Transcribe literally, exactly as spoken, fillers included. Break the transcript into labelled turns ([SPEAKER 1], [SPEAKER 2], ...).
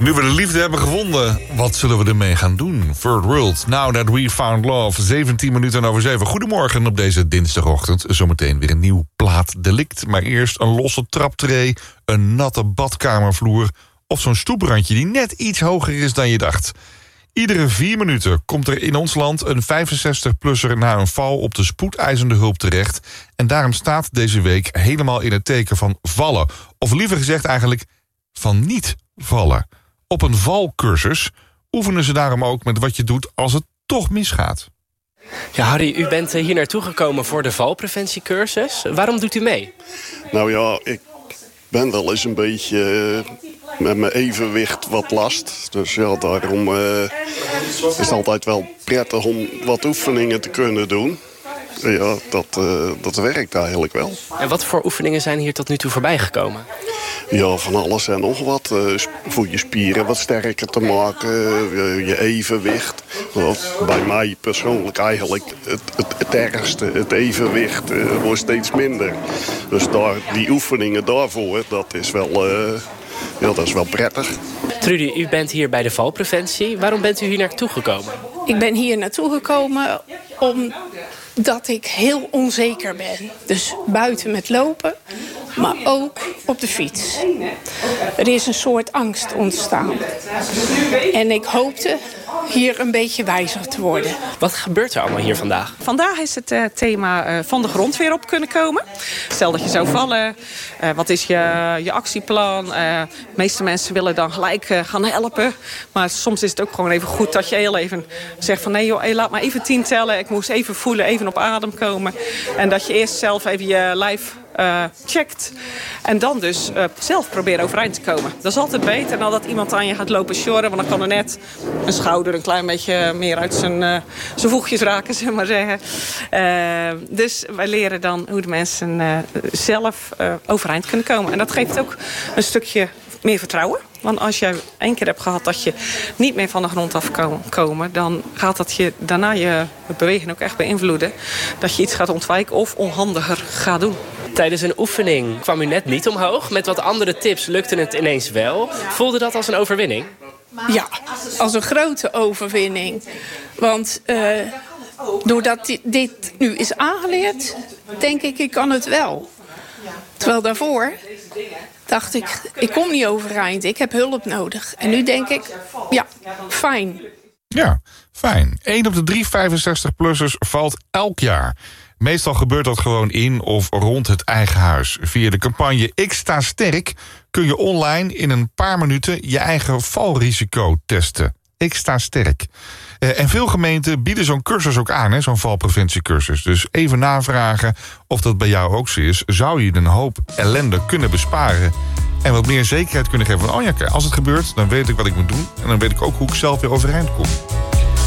[SPEAKER 1] Nu we de liefde hebben gevonden, wat zullen we ermee gaan doen? Third World, Now That We Found Love, zeventien minuten over zeven. Goedemorgen op deze dinsdagochtend. Zometeen weer een nieuw plaatsdelict. Maar eerst een losse traptree, een natte badkamervloer of zo'n stoeprandje die net iets hoger is dan je dacht. Iedere vier minuten komt er in ons land een vijfenzestig-plusser na een val op de spoedeisende hulp terecht. En daarom staat deze week helemaal in het teken van vallen. Of liever gezegd eigenlijk van niet vallen. Op een valcursus oefenen ze daarom ook met wat je doet als het toch misgaat.
[SPEAKER 2] Ja, Harry, u bent hier naartoe gekomen voor de valpreventiecursus. Waarom doet u mee?
[SPEAKER 3] Nou ja, ik ben wel eens een beetje met mijn evenwicht wat last. Dus ja, daarom uh, is het altijd wel prettig om wat oefeningen te kunnen doen. Ja, dat, uh, dat werkt eigenlijk wel.
[SPEAKER 2] En wat voor oefeningen zijn hier tot nu toe voorbij gekomen?
[SPEAKER 3] Ja, van alles en nog wat. Uh, voor je spieren wat sterker te maken. Uh, je evenwicht. Wat bij mij persoonlijk eigenlijk het, het, het ergste. Het evenwicht uh, wordt steeds minder. Dus daar, die oefeningen daarvoor, dat is wel, uh, ja, dat is wel prettig.
[SPEAKER 2] Trudy, u bent hier bij de valpreventie. Waarom bent u hier naartoe gekomen?
[SPEAKER 4] Ik ben hier naartoe gekomen omdat ik heel onzeker ben. Dus buiten met lopen, maar ook op de fiets. Er is een soort angst ontstaan. En ik hoopte hier een beetje wijzer te worden.
[SPEAKER 2] Wat gebeurt er allemaal hier vandaag?
[SPEAKER 5] Vandaag is het uh, thema uh, van de grond weer op kunnen komen. Stel dat je zou vallen, uh, wat is je, je actieplan? Uh, de meeste mensen willen dan gelijk uh, gaan helpen. Maar soms is het ook gewoon even goed dat je heel even zegt van nee joh, hey, laat maar even tien tellen. Ik moest even voelen, even op adem komen. En dat je eerst zelf even je lijf Uh, checkt. En dan dus uh, zelf proberen overeind te komen. Dat is altijd beter dan dat iemand aan je gaat lopen sjorren. Want dan kan er net een schouder een klein beetje meer uit zijn, uh, zijn voegjes raken, zeg maar zeggen. Uh, dus wij leren dan hoe de mensen uh, zelf uh, overeind kunnen komen. En dat geeft ook een stukje meer vertrouwen. Want als je één keer hebt gehad dat je niet meer van de grond af kan komen, dan gaat dat je daarna je beweging ook echt beïnvloeden. Dat je iets gaat ontwijken of onhandiger gaat doen.
[SPEAKER 2] Tijdens een oefening kwam u net niet omhoog. Met wat andere tips lukte het ineens wel. Voelde dat als een overwinning?
[SPEAKER 4] Ja, als een grote overwinning. Want uh, doordat dit, dit nu is aangeleerd, denk ik, ik kan het wel. Terwijl daarvoor dacht ik, ik kom niet overeind, ik heb hulp nodig. En nu denk ik, ja, fijn.
[SPEAKER 1] Ja, fijn. één op de drie vijfenzestig-plussers valt elk jaar. Meestal gebeurt dat gewoon in of rond het eigen huis. Via de campagne Ik Sta Sterk kun je online in een paar minuten je eigen valrisico testen. Ik Sta Sterk. Uh, en veel gemeenten bieden zo'n cursus ook aan, hè, zo'n valpreventiecursus. Dus even navragen of dat bij jou ook zo is. Zou je een hoop ellende kunnen besparen en wat meer zekerheid kunnen geven van, oh ja, als het gebeurt, dan weet ik wat ik moet doen. En dan weet ik ook hoe ik zelf weer overeind kom.